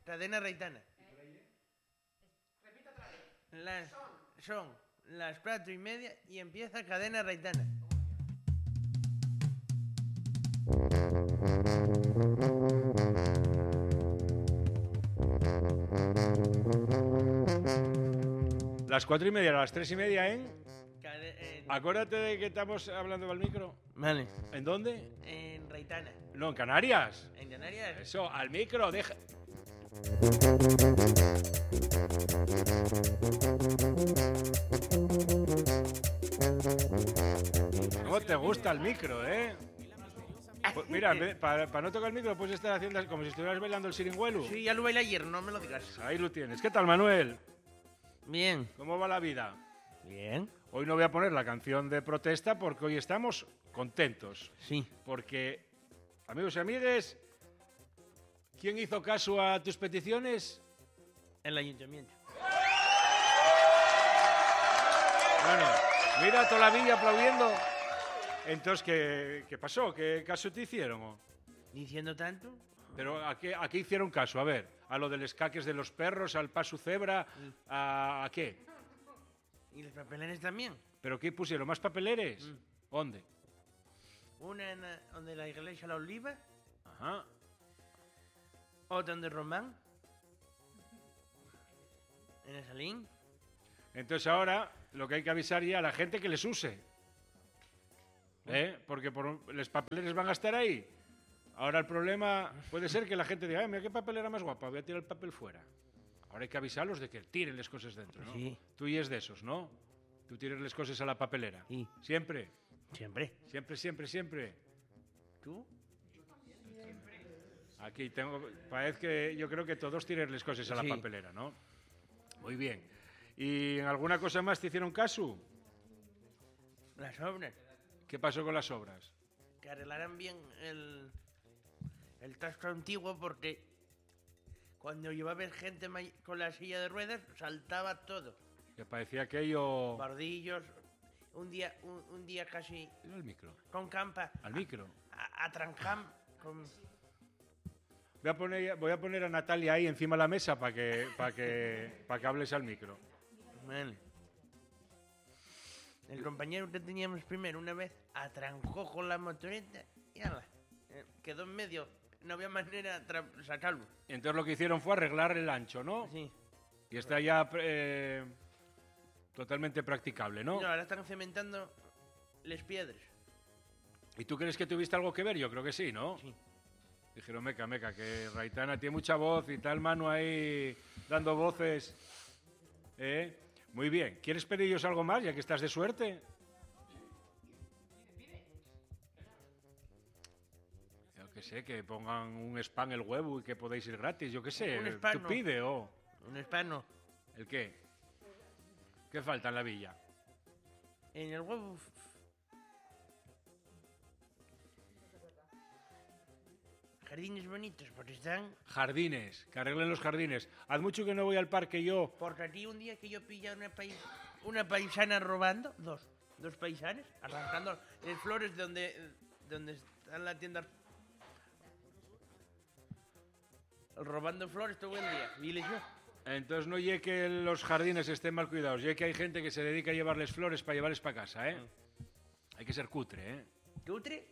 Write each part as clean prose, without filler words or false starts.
Cadena Reitana. Son las 4:30 y empieza Cadena Reitana. Las 4:30, las 3:30, Acuérdate de que estamos hablando al micro. Vale. ¿En dónde? En Reitana. No, en Canarias. ¿En Canarias? Eso, al micro, deja. ¿Cómo te gusta el micro, Pues mira, para no tocar el micro puedes estar haciendo como si estuvieras bailando el siringüelo. Sí, ya lo bailé ayer, no me lo digas. Ahí lo tienes. ¿Qué tal, Manuel? Bien. ¿Cómo va la vida? Bien. Hoy no voy a poner la canción de protesta porque hoy estamos contentos. Sí. Porque, amigos y amigues, ¿quién hizo caso a tus peticiones? El ayuntamiento. Bueno, mira toda la villa aplaudiendo. Entonces, ¿qué pasó? ¿Qué caso te hicieron? ¿Diciendo tanto? Pero ¿a qué hicieron caso? A ver, ¿a lo del escaques de los perros, al paso cebra? ¿A qué? ¿Y los papeleres también? ¿Pero qué pusieron? ¿Más papeleres? ¿Dónde? Una donde la iglesia La Oliva. Ajá. Otra donde Román. En el Salín. Entonces ahora lo que hay que avisar ya a la gente que les use. Porque los papeleres van a estar ahí. Ahora el problema puede ser que la gente diga, mira qué papelera más guapa, voy a tirar el papel fuera. Ahora hay que avisarlos de que tiren las cosas dentro, ¿no? Sí. Tú y es de esos, ¿no? Tú tires las cosas a la papelera. Sí. ¿Siempre? Siempre. Siempre. ¿Tú? Aquí parece que yo creo que todos tiren las cosas a la papelera, ¿no? Muy bien. ¿Y en alguna cosa más te hicieron caso? Las obras. ¿Qué pasó con las obras? Que arreglaran bien el tasco antiguo porque cuando iba a ver gente con la silla de ruedas saltaba todo. Que parecía aquello... Bordillos, un día casi... Al micro. Con campa. Al micro. A Tranjam. Voy a poner a Natalia ahí encima de la mesa para que hables al micro. Vale. El compañero que teníamos primero una vez atrancó con la motoreta y ala, quedó en medio. No había manera de sacarlo. Entonces lo que hicieron fue arreglar el ancho, ¿no? Sí. Y está ya totalmente practicable, ¿no? No, ahora están cementando las piedras. ¿Y tú crees que tuviste algo que ver? Yo creo que sí, ¿no? Sí. Dijeron, meca, que Reitana tiene mucha voz y tal, Manu ahí dando voces. Muy bien. ¿Quieres pediros algo más, ya que estás de suerte? Yo qué sé, que pongan un spam el huevo y que podéis ir gratis, yo qué sé. Un spam, tú pide, Un spam no. ¿El qué? ¿Qué falta en la villa? En el huevo... Jardines bonitos, porque están... Jardines, que arreglen los jardines. Haz mucho que no voy al parque yo. Porque aquí un día que yo pillé una paisana robando, dos paisanes, arrancando las flores de donde está la tienda... Robando flores todo el día, y yo. Entonces no llegue que los jardines estén mal cuidados, llegue que hay gente que se dedica a llevarles flores para llevarles para casa, Hay que ser cutre, Cutre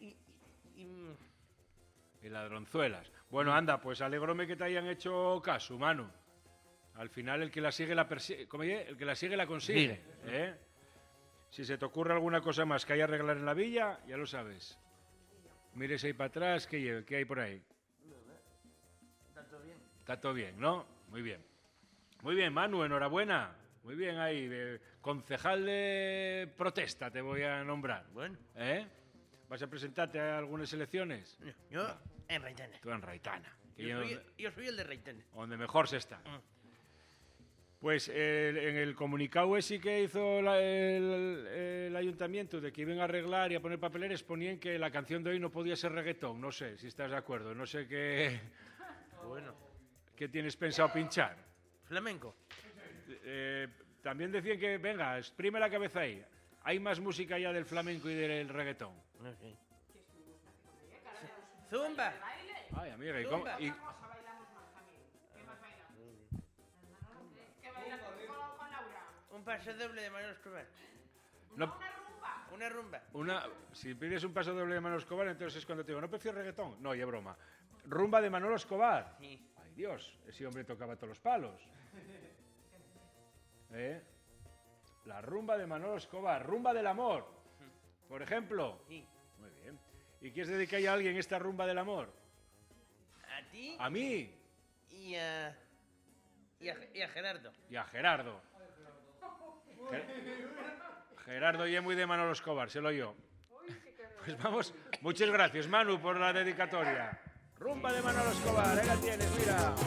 y ladronzuelas. Bueno, anda, pues alegróme que te hayan hecho caso, Manu. Al final el que la sigue la persigue, el que la sigue la consigue, Si se te ocurre alguna cosa más que hay que arreglar en la villa, ya lo sabes. Mires ahí para atrás, ¿qué hay por ahí? Está todo bien. Está todo bien, ¿no? Muy bien. Muy bien, Manu, enhorabuena. Muy bien ahí. Concejal de protesta te voy a nombrar. Bueno. ¿Vas a presentarte a algunas elecciones? Yo en Reitana. Tú en Reitana. Yo soy el de Reitana. Donde mejor se está. Pues en el comunicado ese que hizo el ayuntamiento de que iban a arreglar y a poner papeleres, ponían que la canción de hoy no podía ser reggaetón. No sé si estás de acuerdo. No sé qué... Bueno. ¿Qué tienes pensado pinchar? Flamenco. También decían que, venga, exprime la cabeza ahí. Hay más música ya del flamenco y del reggaetón. Okay. Zumba. Ay, amiga, paso doble de Manolo Escobar. No, Una rumba. si pides un paso doble de Manolo Escobar, entonces es cuando te digo, ¿no prefiero reggaetón? No, ya broma. Rumba de Manolo Escobar. Sí. Ay, Dios, ese hombre tocaba todos los palos. La rumba de Manolo Escobar, rumba del amor, por ejemplo. Sí. Muy bien. ¿Y quieres dedicar a alguien esta rumba del amor? A ti A mí y a Gerardo. y a Gerardo. Gerardo y es muy de Manolo Escobar, se lo yo. Pues vamos, muchas gracias Manu por la dedicatoria. Rumba de Manolo Escobar, ahí la tienes, mira.